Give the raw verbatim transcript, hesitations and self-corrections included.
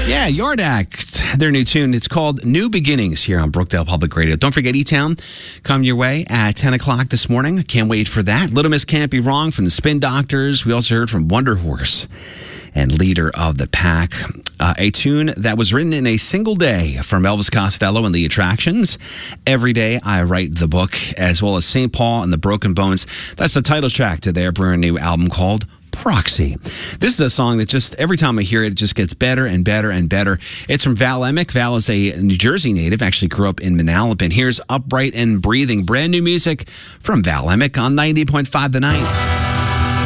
Yeah, Yard Act, their new tune. It's called New Beginnings here on Brookdale Public Radio. Don't forget E-Town coming your way at ten o'clock this morning. Can't wait for that. Little Miss Can't Be Wrong from the Spin Doctors. We also heard from Wonder Horse and Leader of the Pack. Uh, a tune that was written in a single day from Elvis Costello and the Attractions. Every Day I Write the Book, as well as Saint Paul and the Broken Bones. That's the title track to their brand new album called Proxy. This is a song that just, every time I hear it, it just gets better and better and better. It's from Val Emick. Val is a New Jersey native, actually grew up in Manalapan. Here's Upright and Breathing, brand new music from Val Emick on ninety point five The Night.